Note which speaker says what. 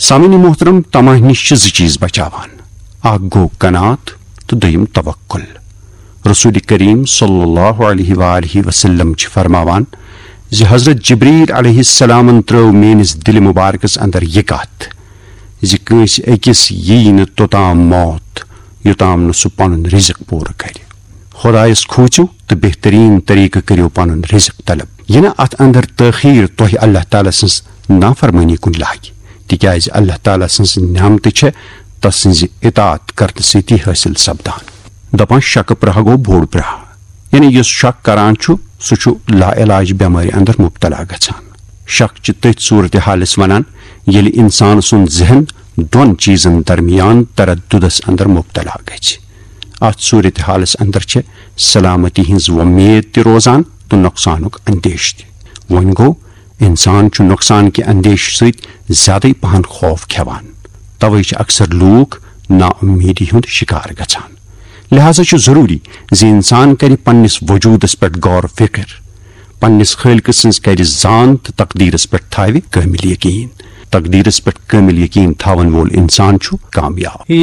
Speaker 1: سامعین محترم، تماہ نش چھ 2 چیز بچاوان، اکھ گو قناعت تو دویم توکل۔ رسول کریم صلی اللہ علیہ وآلہ وسلم چھ فرماوان زِ حضرت جبریل علیہ السلام ترو میانس دل مبارکس اندر یہ کت زِ کنس اکس یی نہ توتام موت یوتام نہ سہ پنن رزق پورٕ کرِ۔ خدایس کھوژِو تو بہترین طریقہ کریو پنن رزق طلب، یہ نہ ات اندر تاخیر تہ اللہ تعالیٰ سنز نافرمانی کن لاگہِ، تکیاز اللہ تعالیٰ سنز نعمت چھ تس سنز اطاعت کرنے سۭتی حاصل سپدان۔ دپان شک پرہ گو بوڑ پرہ، یعنی یس شک کران چھُ سہ چھُ لا علاج بیماری اندر مبتلا گژھان۔ شک چھ تٔتھۍ صورتحالس ونان ییٚلہِ انسان سُنٛد ذہن دون چیزن درمیان ترددس اندر مبتلا گژھِ۔ ات صورتحالس اندر چھ سلامتی ہنز ومید تہ روزان تو نقصانک اندیش تہ۔ ون گو انسان چھ نقصان کہ اندیش سۭتۍ زیادٕ پہن خوف کھیوان، توے چھ اکثر لوک نا امیدی ہند شکار گژھان۔ لہذا چھ ضروری زِ انسان کرِ پننس وجودس پہ غور فکر، پننس خالق سنز کرِ زان تو تقدیرس پہ تھاوِ کامل یقین۔ تقدیرس پہ کامل یقین تھاون وول انسان چھُ کامیاب۔